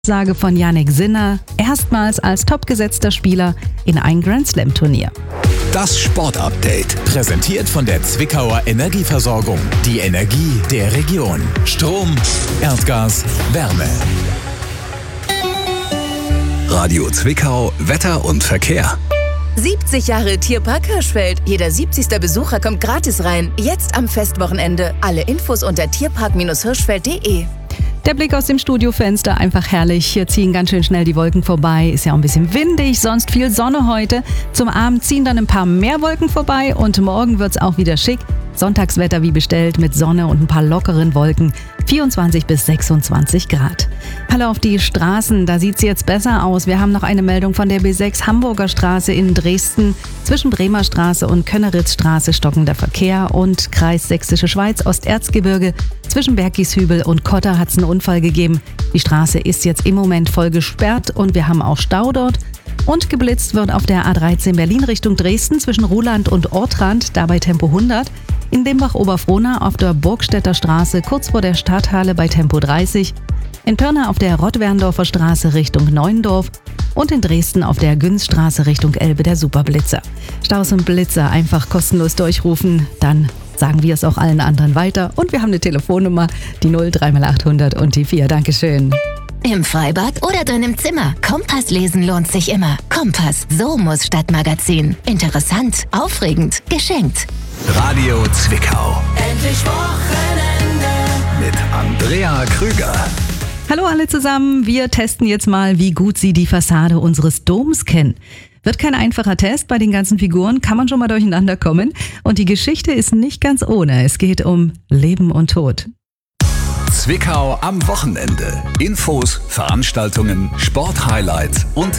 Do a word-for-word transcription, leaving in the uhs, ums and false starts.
Sage von Jannik Sinner, erstmals als topgesetzter Spieler in ein Grand-Slam-Turnier. Das Sportupdate, präsentiert von der Zwickauer Energieversorgung. Die Energie der Region. Strom, Erdgas, Wärme. Radio Zwickau, Wetter und Verkehr. siebzig Jahre Tierpark Hirschfeld. Jeder siebzigste Besucher kommt gratis rein. Jetzt am Festwochenende. Alle Infos unter tierpark Hirschfeld punkt de. Der Blick aus dem Studiofenster, einfach herrlich. Hier ziehen ganz schön schnell die Wolken vorbei. Ist ja auch ein bisschen windig, sonst viel Sonne heute. Zum Abend ziehen dann ein paar mehr Wolken vorbei und morgen wird's auch wieder schick. Sonntagswetter wie bestellt mit Sonne und ein paar lockeren Wolken. vierundzwanzig bis sechsundzwanzig Grad. Hallo auf die Straßen, da sieht's jetzt besser aus. Wir haben noch eine Meldung von der B sechs Hamburger Straße in Dresden. Zwischen Bremer Straße und Könneritzstraße stockender Verkehr und Kreis Sächsische Schweiz Osterzgebirge. Zwischen Bergishübel und Kotter hat's einen Unfall gegeben. Die Straße ist jetzt im Moment voll gesperrt und wir haben auch Stau dort. Und geblitzt wird auf der A dreizehn Berlin Richtung Dresden zwischen Ruhland und Ortrand, dabei Tempo hundert. In Limbach-Oberfrohna auf der Burgstädter Straße kurz vor der Stadthalle bei Tempo dreißig. In Pirna auf der Rottwerndorfer Straße Richtung Neuendorf. Und in Dresden auf der Günzstraße Richtung Elbe der Superblitzer. Staus und Blitzer einfach kostenlos durchrufen, dann sagen wir es auch allen anderen weiter. Und wir haben eine Telefonnummer, die null drei mal achthundert und die vier. Dankeschön. Im Freibad oder drin im Zimmer. Kompass lesen lohnt sich immer. Kompass, so muss Stadtmagazin. Interessant, aufregend, geschenkt. Radio Zwickau. Endlich Wochenende Mit Andrea Krüger. Hallo alle zusammen, wir testen jetzt mal, wie gut Sie die Fassade unseres Doms kennen. Wird kein einfacher Test, bei den ganzen Figuren kann man schon mal durcheinander kommen. Und die Geschichte ist nicht ganz ohne, es geht um Leben und Tod. Zwickau am Wochenende. Infos, Veranstaltungen, Sporthighlights und